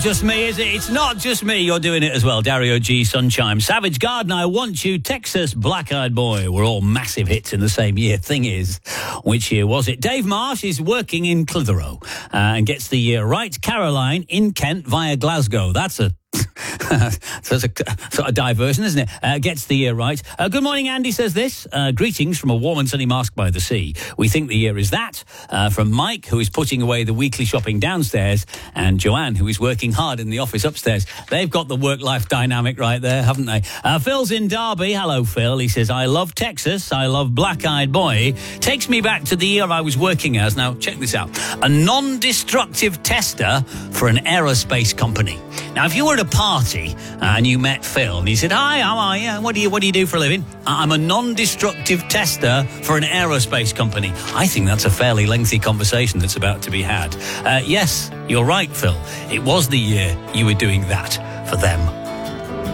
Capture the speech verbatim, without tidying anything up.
Just me, is it? It's not just me. You're doing it as well. Dario G, Sunshine. Savage Garden, I Want You. Texas, Black Eyed Boy were all massive hits in the same year. Thing is, which year was it? Dave Marsh is working in Clitheroe uh, and gets the year right. Caroline in Kent via Glasgow. That's a so it's a sort of diversion, isn't it? Uh, gets the year right. Uh, good morning, Andy says this. Uh, greetings from a warm and sunny Marske by the Sea. We think the year is that. Uh, from Mike, who is putting away the weekly shopping downstairs, and Joanne, who is working hard in the office upstairs. They've got the work-life dynamic right there, haven't they? Uh, Phil's in Derby. Hello, Phil. He says, I love Texas. I love Black Eyed Boy. Takes me back to the year I was working as, now check this out, a non-destructive tester for an aerospace company. Now, if you were at a party uh, and you met Phil and he said, hi, how are you? What do you, what do you do for a living? I'm a non-destructive tester for an aerospace company. I think that's a fairly lengthy conversation that's about to be had. Uh, yes, you're right, Phil. It was the year you were doing that for them.